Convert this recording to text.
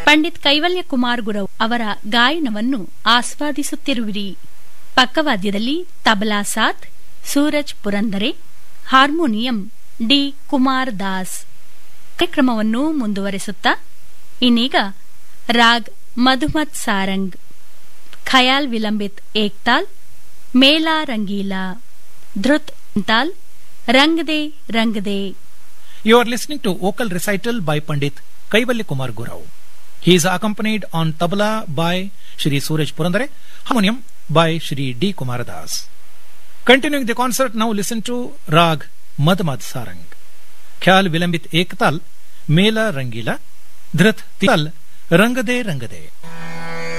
ಪಂಡಿತ್ ಕೈವಲ್ಯ ಕುಮಾರ್ ಗುರವ್ ಅವರ ಗಾಯನವನ್ನು ಆಸ್ವಾದಿಸುತ್ತಿರುವಿರಿ. ಪಕ್ಕವಾದ್ಯದಲ್ಲಿ ತಬಲಾ ಸಾಥ್ ಸೂರಜ್ ಪುರಂದರೆ, ಹಾರ್ಮೋನಿಯಂ ಡಿ ಕುಮಾರ್ ದಾಸ್. ಕಾರ್ಯಕ್ರಮವನ್ನು ಮುಂದುವರೆಸುತ್ತಾ ಇನ್ನೀಗ ರಾಗ್ ಮಧುಮತ್ ಸಾರಂಗ್, ಖಯಾಲ್ ವಿಲಂಬಿತ್ ಏಕ್ತಾಲ್, ಮೇಲಾ ರಂಗೀಲಾ, ಧೃತ್ ತಾಲ್, ರಂಗದೆ ರಂಗದೆ. You are listening to vocal recital by Pandit Kaivalya Kumar Gurav. He is accompanied on tabla by Shri Suraj Purandare, harmonium by Shri D. Kumar Das. Continuing the concert, now listen to Rag Madhmad Sarang, Khyal Vilambit Ektal, Mela Rangila, Dhrit Tal, Rangade Rangade.